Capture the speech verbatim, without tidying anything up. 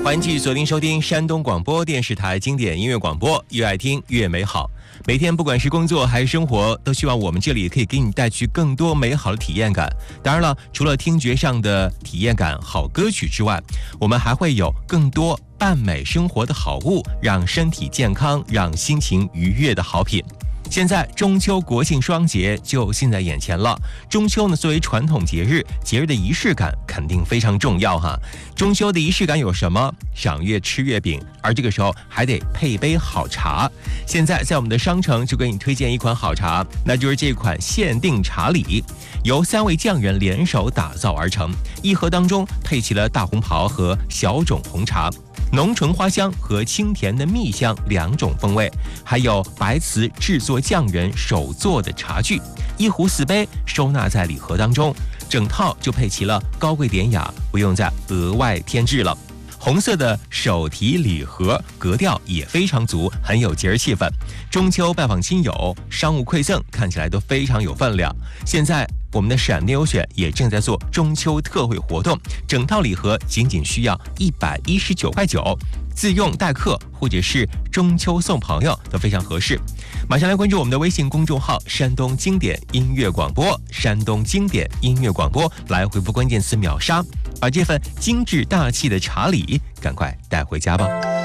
欢迎继续锁定收听山东广播电视台经典音乐广播，越爱听越美好。每天不管是工作还是生活，都希望我们这里可以给你带去更多美好的体验感。当然了，除了听觉上的体验感、好歌曲之外，我们还会有更多伴美生活的好物，让身体健康、让心情愉悦的好品。现在中秋国庆双节就近在眼前了。中秋呢，作为传统节日，节日的仪式感肯定非常重要哈。中秋的仪式感有什么？赏月、吃月饼，而这个时候还得配杯好茶。现在在我们的商城就给你推荐一款好茶，那就是这款限定茶礼，由三位匠人联手打造而成，一盒当中配齐了大红袍和小种红茶。浓醇花香和清甜的蜜香两种风味，还有白瓷制作匠人手做的茶具，一壶四杯收纳在礼盒当中，整套就配齐了高贵典雅，不用再额外添置了。红色的手提礼盒格调也非常足，很有节日气氛。中秋拜访亲友，商务馈赠看起来都非常有分量。现在我们的闪电优选也正在做中秋特惠活动，整套礼盒仅仅需要一百一十九块九，自用待客或者是中秋送朋友都非常合适。马上来关注我们的微信公众号山东经典音乐广播，山东经典音乐广播，来回复关键词秒杀，把这份精致大气的茶礼赶快带回家吧。